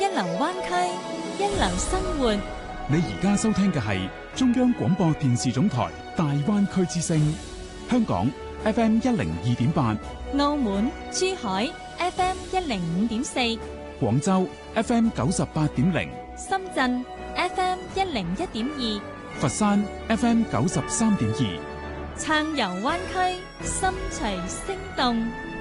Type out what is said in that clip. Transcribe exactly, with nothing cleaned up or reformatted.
一流灣區，一流生活。 你而家收聽嘅係中央廣播電視總台大灣區之聲，香港 F M 一零二點八， 澳門、珠海 F M 一零五點四， 廣州 F M 九十八點零， 深圳 F M 一零一點二， 佛山 F M 九十三點二。 暢遊灣區，心隨聲動。